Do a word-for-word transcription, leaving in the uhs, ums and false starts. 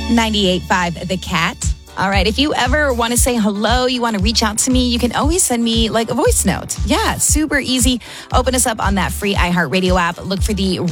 ninety-eight point five The Cat. All right, if you ever want to say hello, you want to reach out to me, you can always send me like a voice note. Yeah, super easy. Open us up on that free iHeartRadio app. Look for the